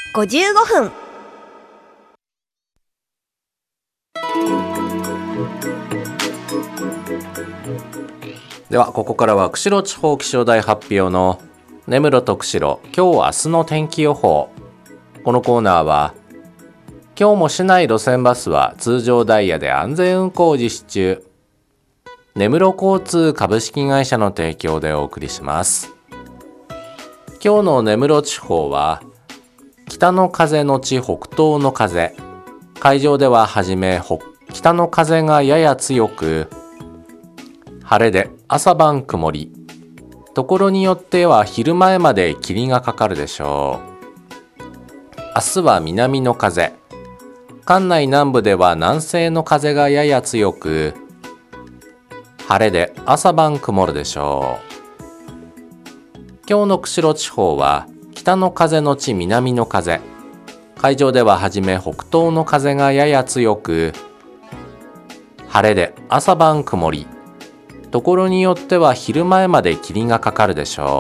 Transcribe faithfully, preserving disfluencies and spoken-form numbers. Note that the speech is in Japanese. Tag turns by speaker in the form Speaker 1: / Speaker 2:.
Speaker 1: ごじゅうごふん。
Speaker 2: ではここからは釧路地方気象台発表の根室と釧路今日明日の天気予報。このコーナーは今日も市内路線バスは通常ダイヤで安全運行を実施中、根室交通株式会社の提供でお送りします。今日の根室地方は北の風のち北東の風、海上でははじめ北の風がやや強く、晴れで朝晩曇り、ところによっては昼前まで霧がかかるでしょう。明日は南の風、関内南部では南西の風がやや強く、晴れで朝晩曇るでしょう。今日の釧路地方は北の風のち南の風、海上でははじめ北東の風がやや強く、晴れで朝晩曇り、ところによっては昼前まで霧がかかるでしょ